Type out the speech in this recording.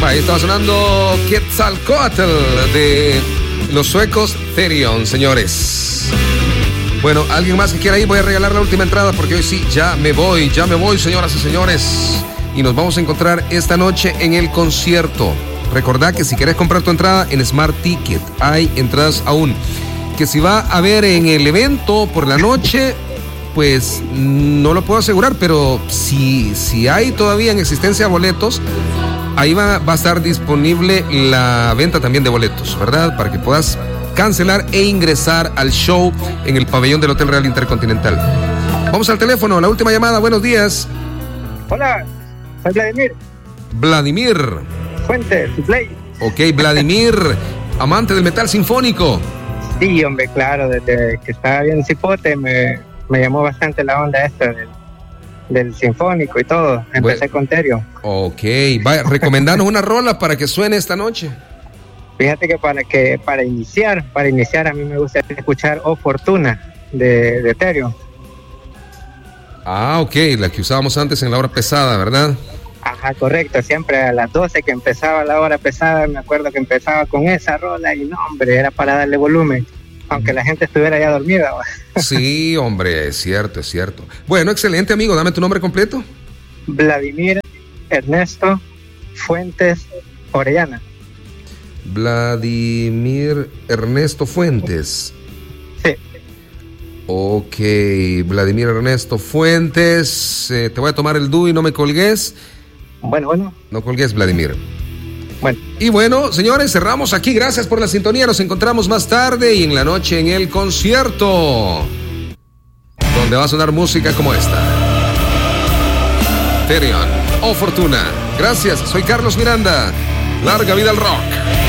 Ahí estaba sonando Quetzalcóatl de los suecos Therion, señores. Bueno, alguien más que quiera ir, voy a regalar la última entrada porque hoy sí, ya me voy, señoras y señores. Y nos vamos a encontrar esta noche en el concierto. Recordá que si querés comprar tu entrada en Smart Ticket, hay entradas aún. Que si va a haber en el evento por la noche, pues no lo puedo asegurar, pero si hay todavía en existencia boletos, ahí va a estar disponible la venta también de boletos, ¿verdad? Para que puedas cancelar e ingresar al show en el pabellón del Hotel Real Intercontinental. Vamos al teléfono, la última llamada, buenos días. Hola, soy Vladimir. Vladimir. Fuentes, Play. Ok, Vladimir, amante del metal sinfónico. Sí, hombre, claro, desde que estaba bien Cipote me llamó bastante la onda esta del sinfónico y todo. Empecé con Therion. Ok, vaya, recomendanos una rola para que suene esta noche. Fíjate que para iniciar a mí me gusta escuchar O Fortuna de Therion. Ah, ok, la que usábamos antes en la hora pesada, ¿verdad? Ajá, correcto, siempre a las 12 que empezaba la hora pesada, me acuerdo que empezaba con esa rola y no, hombre, era para darle volumen, aunque la gente estuviera ya dormida. Sí, hombre, es cierto. Bueno, excelente, amigo, dame tu nombre completo. Vladimir Ernesto Fuentes Orellana. Vladimir Ernesto Fuentes. Sí. Ok, Vladimir Ernesto Fuentes, te voy a tomar el dúo y no me colgues. Bueno. No colgues, Vladimir. Bueno. Y bueno, señores, cerramos aquí. Gracias por la sintonía. Nos encontramos más tarde y en la noche en el concierto, donde va a sonar música como esta. Therion, O Fortuna. Gracias, soy Carlos Miranda. Larga vida al rock.